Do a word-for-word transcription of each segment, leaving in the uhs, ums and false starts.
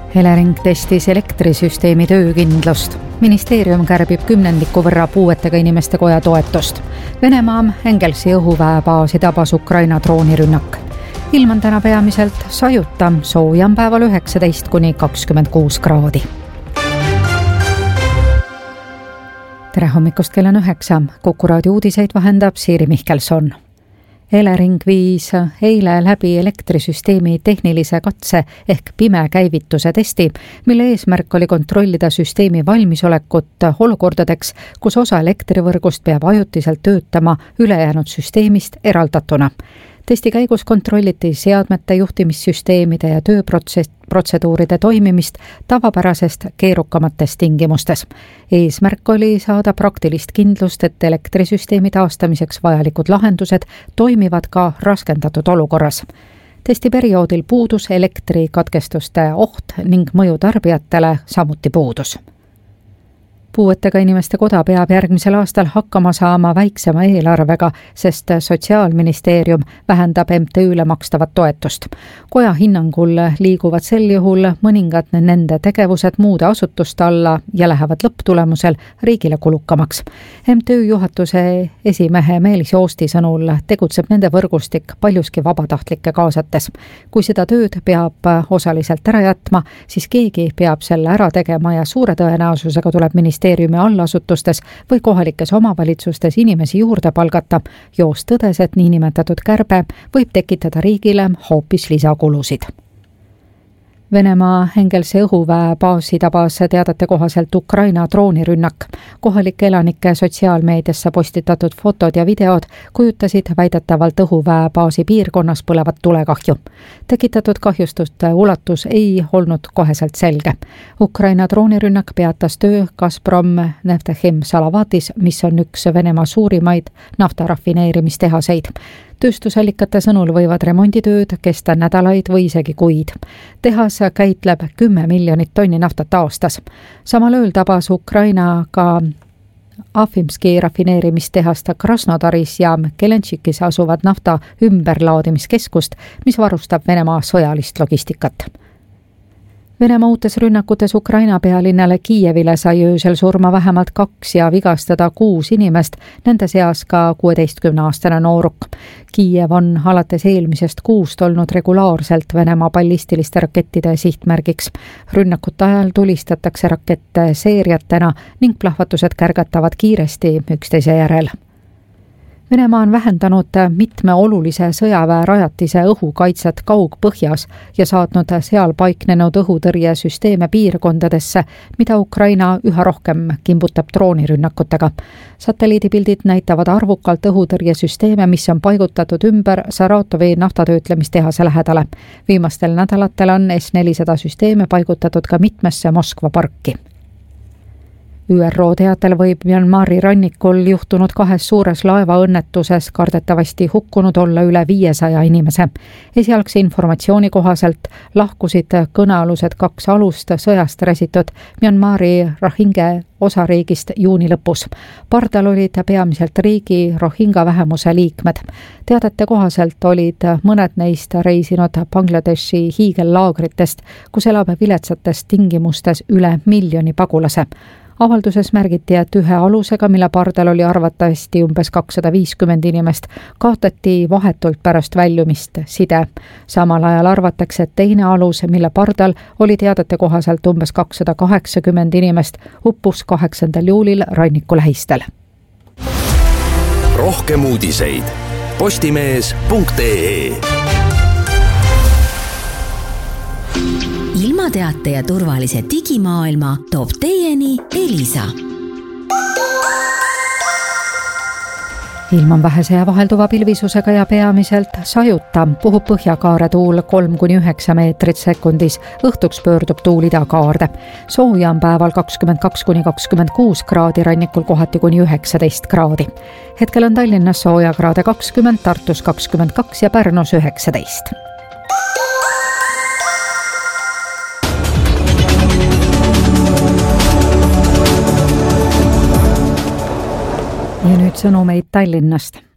Elering testis elektrisüsteemi töökindlust. Ministeerium kärbib kümnendiku võrra puuetega inimeste koja toetust. Venemaa Engelsi õhuväebaasi tabas Ukraina droonirünnak. Ilm on täna peamiselt sajuta, soojam päeval üheksateist kuni kakskümmend kuus kraadi. Tere hommikust, kell on üheksa. Kuku raadio uudiseid vahendab Siiri Mihkelson. Elering viis eile läbi elektrisüsteemi tehnilise katse ehk pime käivituse testi, mille eesmärk oli kontrollida süsteemi valmisolekut olukordadeks, kus osa elektrivõrgust peab ajutiselt töötama ülejäänud süsteemist eraldatuna. Testi käigus kontrolliti seadmete, juhtimissüsteemide ja tööprotseduuride toimimist tavapärasest keerukamates tingimustes. Eesmärk oli saada praktilist kindlust, et elektrisüsteemi taastamiseks vajalikud lahendused toimivad ka raskendatud olukorras. Testiperioodil puudus elektrikatkestuste oht ning mõju tarbijatele samuti puudus. Puuetega inimeste koda peab järgmisel aastal hakkama saama väiksema eelarvega, sest Sotsiaalministeerium vähendab M T Üle makstavat toetust. Koja hinnangul liiguvad sel juhul mõningad nende tegevused muude asutuste alla ja lähevad lõpptulemusel riigile kulukamaks. M T Ü juhatuse esimehe Meelis Joosti sõnul tegutseb nende võrgustik paljuski vabatahtlike kaasates. Kui seda tööd peab osaliselt ära jätma, siis keegi peab selle ära tegema ja suure tõenäosusega tuleb ministeeriumi allasutustes või kohalikes omavalitsustes inimesi juurde palgata. Joos tõdes, et niinimetatud kärbe võib tekitada riigile hoopis lisakulusid. Venemaa Engelsi õhuväebaasi tabas teadete kohaselt Ukraina droonirünnak. Kohalike elanike sotsiaalmeediasse postitatud fotod ja videod kujutasid väidetavalt õhuväebaasi piirkonnas põlevat tulekahju. Tekitatud kahjustuste ulatus ei olnud koheselt selge. Ukraina droonirünnak peatas töö Gazprom Neftechem Salavatis, mis on üks Venemaa suurimaid naftarafineerimistehaseid. Tööstusallikate sõnul võivad remonditööd kesta nädalaid või isegi kuid. Tehas käitleb kümme miljonit tonni naftat aastas. Samal ööl tabas Ukraina ka Afimski rafineerimistehast Krasnodaris ja Kelenčikis asuvad nafta ümberlaadimiskeskust, mis varustab Venemaa sõjalist logistikat. Venemaa uutes rünnakutes Ukraina pealinnale Kiievile sai öösel surma vähemalt kaks ja vigastada kuus inimest, nende seas ka kuueteistkümneaastane nooruk. Kiiev on alates eelmisest kuust olnud regulaarselt Venemaa ballistiliste rakettide sihtmärgiks. Rünnakute ajal tulistatakse rakette seeriatena ning plahvatused kärgatavad kiiresti üksteise järel. Venemaa on vähendanud mitme olulise sõjaväerajatise õhukaitset Kaug-Põhjas ja saatnud seal paiknenud õhutõrjesüsteeme piirkondadesse, mida Ukraina üha rohkem kimbutab droonirünnakutega. Satelliidipildid näitavad arvukalt õhutõrjesüsteeme, mis on paigutatud ümber Saratovi naftatöötlemistehase lähedale. Viimastel nädalatel on S nelisada süsteeme paigutatud ka mitmesse Moskva parki. Ü R O teatel võib Myanmari rannikul juhtunud kahes suures laevaõnnetuses kardetavasti hukkunud olla üle viiesaja inimese. Esialgse informatsiooni kohaselt lahkusid kõnealused kaks alust sõjast räsitud Myanmari Rohingya osariigist juuni lõpus. Pardal olid peamiselt riigi Rohingya vähemuse liikmed. Teadete kohaselt olid mõned neist reisinud Bangladeshi hiigellaagritest, kus elab viletsates tingimustes üle miljoni pagulase. Avalduses märgiti, et ühe alusega, mille pardal oli arvatavasti umbes kakssada viiskümmend inimest, kaotati vahetult pärast väljumist side. Samal ajal arvatakse, et teine alus, mille pardal oli teadete kohaselt umbes kakssada kaheksakümmend inimest, uppus kaheksandal juulil ranniku lähistel. Rohkem uudiseid postimees punkt ee. Ilmateate ja turvalise digimaailma toob teieni Elisa. Ilm on vähese ja vahelduva pilvisusega ja peamiselt sajuta. Puhub põhjakaare tuul kolm kuni üheksa meetrit sekundis. Õhtuks pöördub tuul idakaarde. Sooja on päeval kakskümmend kaks kuni kakskümmend kuus kraadi, rannikul kohati kuni üheksateist kraadi. Hetkel on Tallinnas sooja kraade kakskümmend, Tartus kakskümmend kaks ja Pärnus üheksateist. Ja nüüd sõnumeid Tallinnast.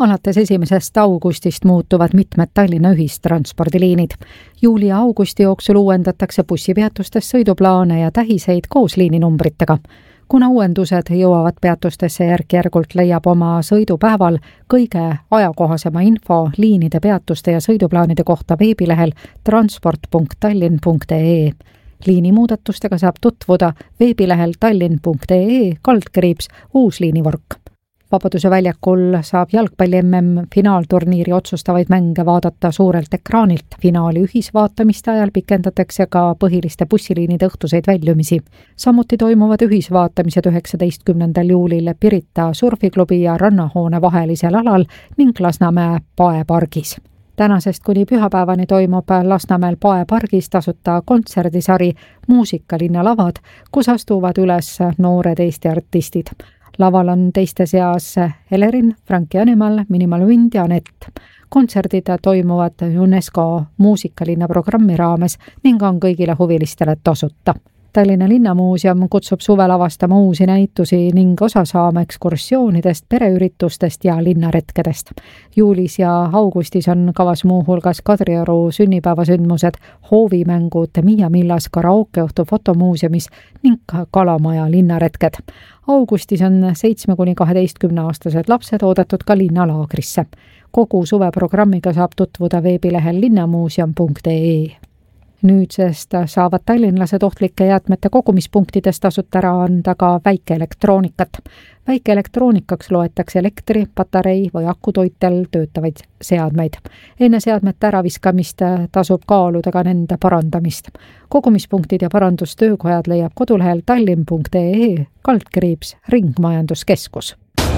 Alates esimesest augustist muutuvad mitmed Tallinna ühistranspordiliinid. Juuli ja augusti jooksul uuendatakse bussipeatustes sõiduplaane ja tähiseid koos liininumbritega. Kuna uuendused jõuavad peatustesse järk-järgult, leiab oma sõidupäeval kõige ajakohasema info liinide peatuste ja sõiduplaanide kohta veebilehel transport punkt tallinn punkt ee. Liinimuudatustega saab tutvuda veebilehel tallinn punkt ee kaldkriips uus liinivork. Vabaduse väljakul saab jalgpalli M M finaalturniiri otsustavaid mänge vaadata suurelt ekraanilt. Finaali ühisvaatamiste ajal pikendatakse ka põhiliste bussiliinide õhtuseid väljumisi. Samuti toimuvad ühisvaatamised üheksateistkümnendal juulil Pirita surfiklubi ja rannahoone vahelisel alal ning Lasnamäe Paepargis. Tänasest kuni pühapäevani toimub Lasnamäel Paepargis tasuta kontserdisari Muusikalinna lavad, kus astuvad üles noored Eesti artistid. Laval on teiste seas Elerin, Franki Animal, Minimal Wind ja Anett. Kontserdid toimuvad UNESCO muusikalinna programmi raames ning on kõigile huvilistele tasuta. Tallinna Linnamuuseum kutsub suvel avastama uusi näitusi ning osa saama ekskursioonidest, pereüritustest ja linnaretkedest. Juulis ja augustis on kavas muuhulgas Kadrioru sünnipäevasündmused, hoovimängud, Miia Millas karaokeõhtu fotomuuseumis ning Kalamaja linnaretked. Augustis on seitsme kuni kaheteistkümne aastased lapsed oodatud ka linnalaagrisse. Kogu suveprogrammiga saab tutvuda veebilehel linnamuuseum punkt ee. Nüüdsest saavad tallinlased ohtlike jäätmete kogumispunktides tasuta ära anda ka väikeelektroonikat. Väikeelektroonikaks loetakse elektri, patarei või akutoitel töötavaid seadmeid. Enne seadmete äraviskamist tasub kaaluda ka nende parandamist. Kogumispunktid ja parandustöökojad leiab kodulehel tallinn punkt ee kaldkriips ringmajanduskeskus.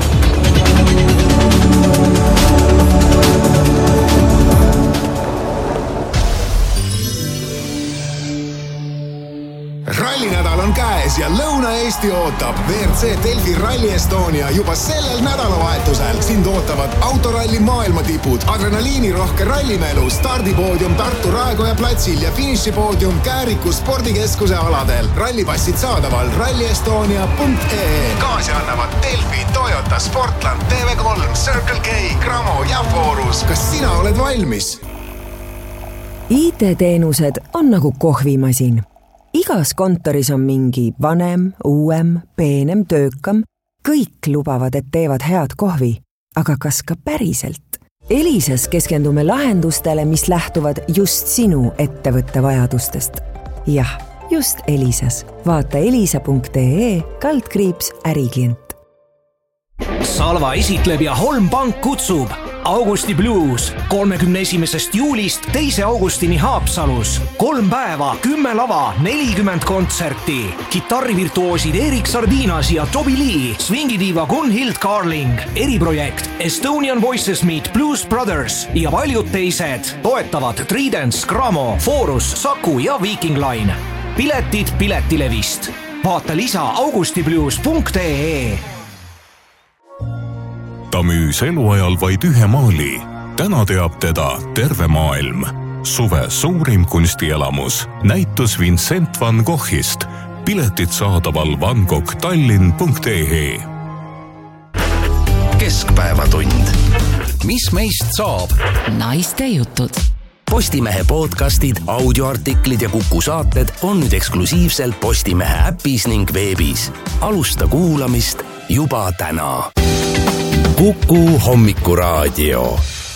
Rallinädal on käes ja Lõuna-Eesti ootab. V R C Delfi Rally Estonia juba sellel nädalavahetusel. Sind ootavad autoralli maailmatipud, adrenaliinirohke rallimelu, stardipoodium Tartu Raekoja platsil ja finišipoodium Kääriku spordikeskuse aladel. Rallipassid saadaval ralli estonia punkt ee. Kaasi annavad Delfi, Toyota, Sportland, T V kolm, Circle K, Gramo ja Forus. Kas sina oled valmis? I T-teenused on nagu kohvimasin. Igas kontoris on mingi vanem, uuem, peenem, töökam. Kõik lubavad, et teevad head kohvi. Aga kas ka päriselt? Elisas keskendume lahendustele, mis lähtuvad just sinu ettevõtte vajadustest. Jah, just Elisas. Vaata elisa punkt ee kaldkriips äriklient. Salva esitleb ja Holm Pank kutsub Augusti Blues kolmekümne esimesest juulist teise augustini Haapsalus. Kolm päeva, kümme lava, nelikümmend kontserti. Kitarrivirtuoosid Erik Sardinas ja Toby Lee, swingidiiva Gunhild Carling, eriprojekt Estonian Voices Meet Blues Brothers ja paljud teised toetavad Tridents, Gramo, Forus, Saku ja Viking Line. Piletid Piletilevist. Vaata lisa augustiblues punkt ee. Ta müüs eluajal vaid ühe maali. Täna teab teda terve maailm. Suve suurim kunstielamus. Näitus Vincent van Goghist. Piletid saadaval van gogh tallinn punkt ee. Keskpäevatund. Mis meist saab? Naiste jutud. Postimehe podcastid, audioartiklid ja Kuku saated on nüüd eksklusiivselt Postimehe äpis ning veebis. Alusta kuulamist juba täna. Kuku hommikuraadio.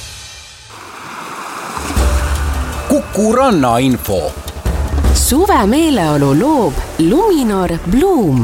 Kuku rannainfo. Suve meeleolu loob Luminor Bloom.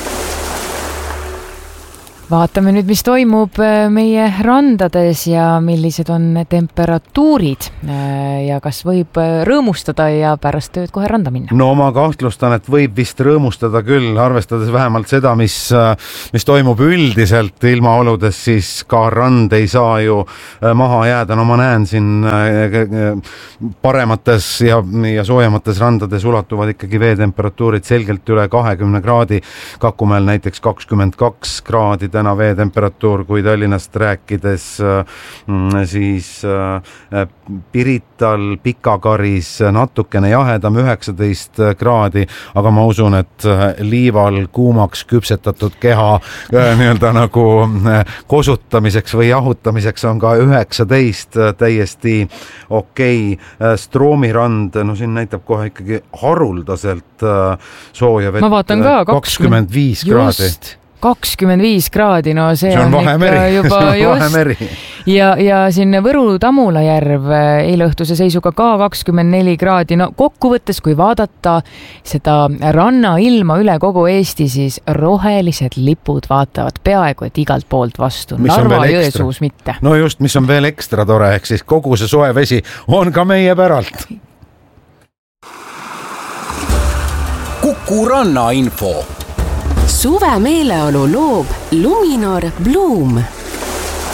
Vaatame nüüd, mis toimub meie randades ja millised on temperatuurid ja kas võib rõõmustada ja pärast tööd kohe randa minna? No ma kahtlustan, et võib vist rõõmustada küll, arvestades vähemalt seda, mis, mis toimub üldiselt ilmaoludes, siis ka rand ei saa ju maha jääda. No ma näen siin paremates ja, ja soojemates randades ulatuvad ikkagi veetemperatuurid selgelt üle kahekümne kraadi. Kakumäel näiteks kakskümmend kaks kraadi, täna veetemperatuur, kui Tallinnast rääkides siis Pirital, Pikakaris natukene jahedam üheksateist kraadi, aga ma usun, et liival kuumaks küpsetatud keha nii-öelda nagu kosutamiseks või jahutamiseks on ka üheksateist täiesti okei. Stroomirand, no siin näitab kohe ikkagi haruldaselt sooja vett. Ma vaatan ka kakskümmend viis kraadi. kakskümmend viis kraadi, no see, see on, on ikka juba just. Ja, ja siin Võru-Tamula järv eileõhtuse seisuga ka kakskümmend neli kraadi. No kokkuvõttes, kui vaadata seda rannailma üle kogu Eesti, siis rohelised lipud vaatavad peaaegu et igalt poolt vastu. Mis Narva Jõesuus mitte. No just, mis on veel ekstra tore, ehk siis kogu see soe vesi on ka meie päralt. Kuku Ranna info. Suve meeleolu loob Luminor Bloom.